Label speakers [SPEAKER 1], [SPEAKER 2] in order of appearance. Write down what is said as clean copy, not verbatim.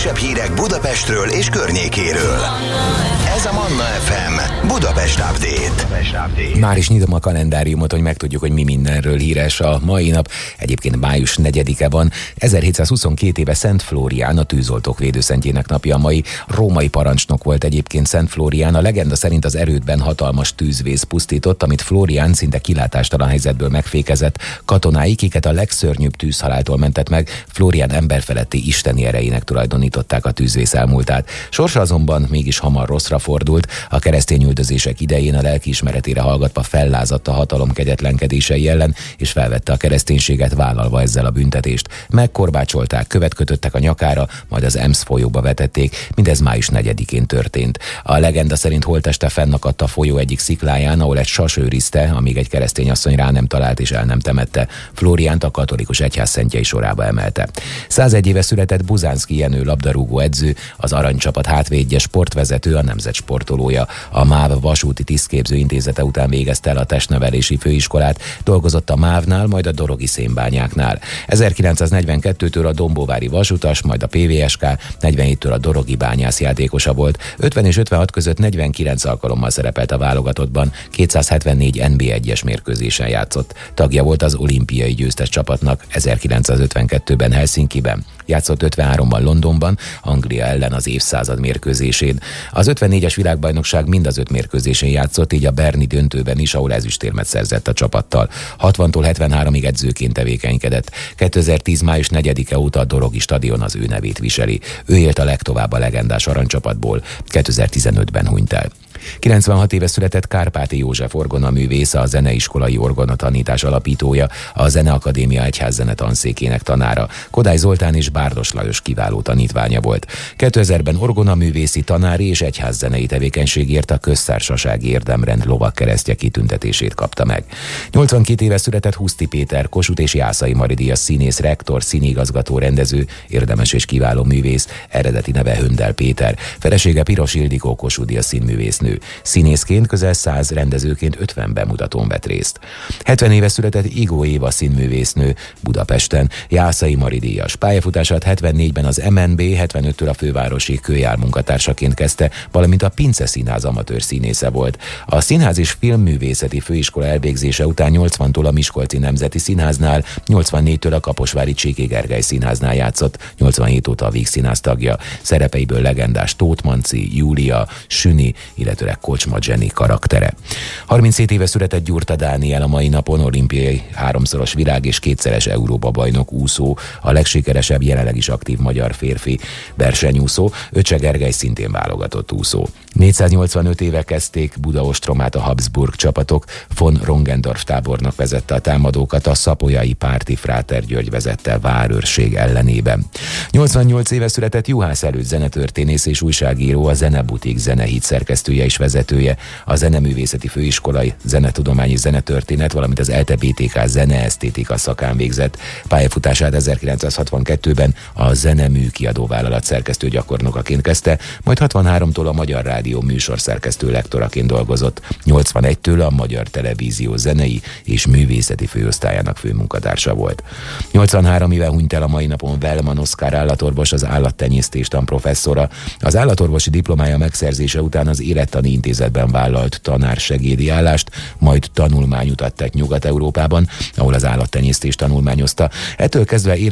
[SPEAKER 1] legfrissebb hírek Budapestről és környékéről. Ez a Manna FM Budapest Update.
[SPEAKER 2] Már is nyitom a kalendáriumot, hogy megtudjuk, hogy mi mindenről híres a mai nap. Egyébként május 4-e van. 1722 éve Szent Flórián, a tűzoltók védőszentjének napja a mai. Római parancsnok volt egyébként Szent Flórián. A legenda szerint az erődben hatalmas tűzvész pusztított, amit Flórián szinte kilátástalan helyzetből megfékezett. Katonái, kiket a legszörnyűbb tűzhaláltól mentett meg, Flórián emberfeletti isteni erejének tulajdonították a tűzvész elmúltát. Sorsa azonban mégis hamar rosszra fordult. A keresztény üldözések idején a lelkiismeretére hallgatva fellázadt a hatalom kegyetlenkedései ellen, és felvette a kereszténységet, vállalva ezzel a büntetést. Megkorbácsolták, követ kötöttek a nyakára, majd az Ems folyóba vetették. Mindez május 4-én történt. A legenda szerint holtteste fennakadt a folyó egyik szikláján, ahol egy sas őrizte, amíg egy keresztény asszony rá nem talált és el nem temette. Flóriánt a katolikus egyház szentjei sorába emelte. 101 éve született Buzánszky Jenő labdarúgó edző, az aranycsapat hátvédje, sportvezető, a nemzet sportolója. A MÁV vasúti tisztképző intézete után végezte el a testnevelési főiskolát, dolgozott a MÁV-nál, majd a dorogi szénbányáknál. 1942-től a dombóvári vasutas, majd a PVSK, 47-től a dorogi bányász játékosa volt. 50 és 56 között 49 alkalommal szerepelt a válogatottban, 274 NB1-es mérkőzésen játszott. Tagja volt az olimpiai győztes csapatnak 1952-ben Helsinkiben. Játszott 53-ban Londonban, Anglia ellen az évszázad mérkőzésén. Az 54-es világbajnokság mind az 5 mérkőzésén játszott, így a berni döntőben is, ahol ezüstérmet szerzett a csapattal. 60-tól 73-ig edzőként tevékenykedett. 2010. május 4-e óta a dorogi stadion az ő nevét viseli. Ő élt a legtovább a legendás aranycsapatból. 2015-ben hunyt el. 96 éve született Kárpáti József orgonaművész, a zeneiskolai orgonatanítás alapítója, a Zeneakadémia egyházzene tanszékének tanára. Kodály Zoltán és Bárdos Lajos kiváló tanítványa volt. 2000-ben orgonaművészi, tanári és egyházzenei tevékenységért a Köztársasági Érdemrend lovagkeresztje kitüntetését kapta meg. 82 éve született Huszti Péter, Kossuth és Jászai Mari díjas színész, rektor, színigazgató, rendező, érdemes és kiváló művész, eredeti neve Höndel Péter, felesége Piros Ildikó, Kossuth díjas színművésznő. Színészként közel 100, rendezőként 50 bemutatón vett részt. 70 éve született Igó Éva színművésznő, Budapesten, Jászai Mari díjas. Pályafutását 74-ben az MNB, 75-től a fővárosi Kőjár munkatársaként kezdte, valamint a Pince Színház amatőr színésze volt. A Színház és Filmművészeti Főiskola elvégzése után 80-tól a Miskolci Nemzeti Színháznál, 84-től a Kaposvári Cséky Gergely Színháznál játszott, 87 óta a Víg Színház tagja. Szerepeiből legendás Tóth Manci, Júlia, Süni, illetőleg Kocsma Jenny karaktere. 37 éve született Gyurta Dániel, a mai napon olimpiai 3-szoros világ- és 2-szeres Európa-bajnok úszó, a legsikeresebb, jelenleg is aktív magyar férfi versenyúszó. Öccse Gergely szintén válogatott úszó. 485 éve kezdték Budaostromát a Habsburg csapatok, von Rongendorf tábornok vezette a támadókat, a szapolyai párti Fráter György vezette várőrség ellenében. 88 éve született Juhász Előd zenetörténész és újságíró, a Zenebutik zenehit szerkesztője és vezetője, a Zeneművészeti Főiskolai Zenetudományi Zenetörténet, valamint az ELTE BTK zeneesztétika szakán végzett. Pályafutását 1962-ben a Zenemű kiadóvállalat szerkesztő gyakornokaként kezdte, majd 63-tól a Magyar Rádió műsorszerkesztő lektoraként dolgozott. 81-től a Magyar Televízió zenei és művészeti főosztályának főmunkatársa volt. 83 éve hunyt el a mai napon Velman Oszkár állatorvos, az állattenyésztés tanprofesszora. Az állatorvosi diplomája megszerzése után az Élettani Intézetben vállalt tanársegédi állást, majd tanulmányutat tett Nyugat-Európában, ahol az állattenyésztést tanulmányozta. Ettől kezdve